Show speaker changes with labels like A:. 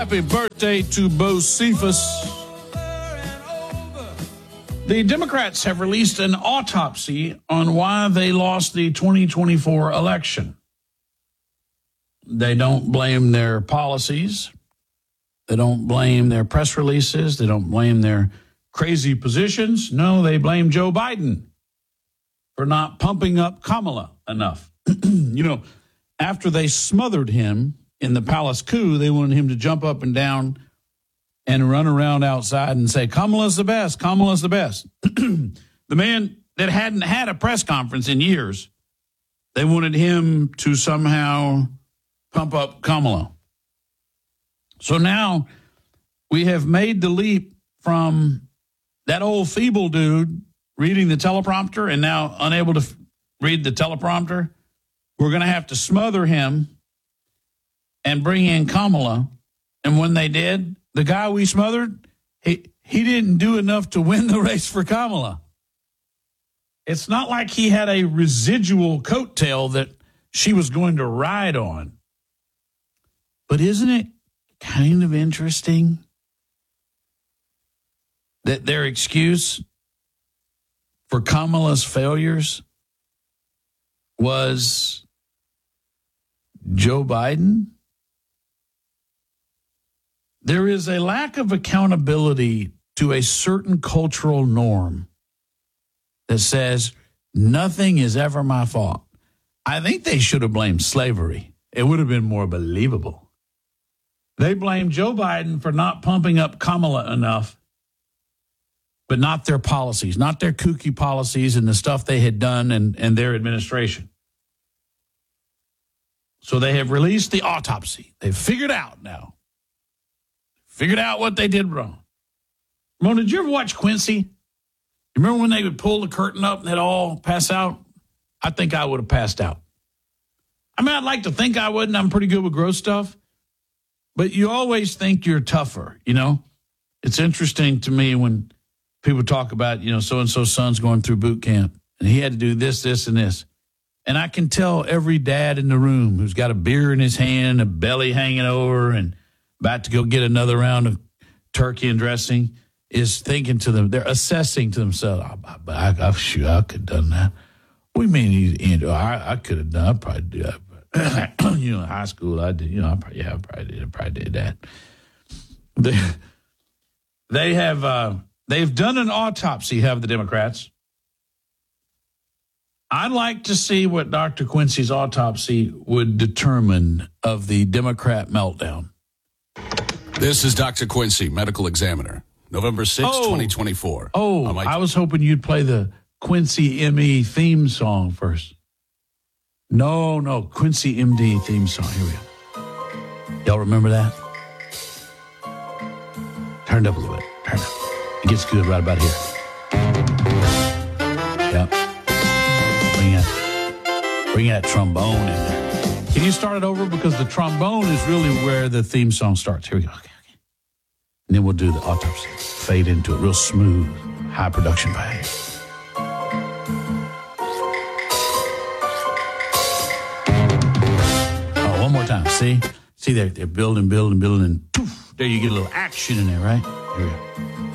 A: Happy birthday to Bocephus. The Democrats have released an autopsy on why they lost the 2024 election. They don't blame their policies. They don't blame their press releases. They don't blame their crazy positions. No, they blame Joe Biden for not pumping up Kamala enough. After they smothered him in the palace coup, they wanted him to jump up and down and run around outside and say, Kamala's the best, Kamala's the best. The man that hadn't had a press conference in years, they wanted him to somehow pump up Kamala. So now we have made the leap from that old feeble dude reading the teleprompter and now unable to read the teleprompter. We're going to have to smother him and bring in Kamala. And when they did, the guy we smothered, he didn't do enough to win the race for Kamala. It's not like he had a residual coattail that she was going to ride on. But isn't it kind of interesting that their excuse for Kamala's failures was Joe Biden? There is a lack of accountability to a certain cultural norm that says nothing is ever my fault. I think they should have blamed slavery. It would have been more believable. They blame Joe Biden for not pumping up Kamala enough, but not their policies, not their kooky policies and the stuff they had done and their administration. So they have released the autopsy. They've figured out now. Figured out what they did wrong. Mona, did you ever watch Quincy? You remember when they would pull the curtain up and they'd all pass out? I think I would have passed out. I mean, I'd like to think I wouldn't. I'm pretty good with gross stuff. But you always think you're tougher, you know? It's interesting to me when people talk about, so-and-so's son's going through boot camp, and he had to do this, this, and this. And I can tell every dad in the room who's got a beer in his hand, a belly hanging over, and about to go get another round of turkey and dressing, is thinking to them, they're assessing to themselves, I could have done that. What do you mean, I could have done, I probably do that. In high school, I did, I probably did that. They've done an autopsy, have the Democrats. I'd like to see what Dr. Quincy's autopsy would determine of the Democrat meltdown.
B: This is Dr. Quincy, medical examiner, November 6, 2024.
A: I was hoping you'd play the Quincy ME theme song first. No, Quincy MD theme song. Here we go. Y'all remember that? Turn it up a little bit. Turn it up. It gets good right about here. Yep. Bring that trombone in there. Can you start it over? Because the trombone is really where the theme song starts. Here we go. Okay. And then we'll do the autopsy. Fade into it real smooth. High production value. Oh, one more time. See, they're building, and poof, there you get a little action in there, right? Here we go.